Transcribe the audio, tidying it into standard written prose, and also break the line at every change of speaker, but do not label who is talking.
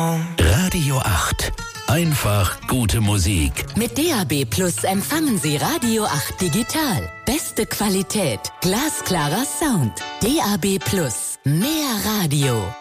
Radio 8. Einfach gute Musik.
Mit DAB Plus empfangen Sie Radio 8 digital. Beste Qualität, glasklarer Sound. DAB Plus. Mehr Radio.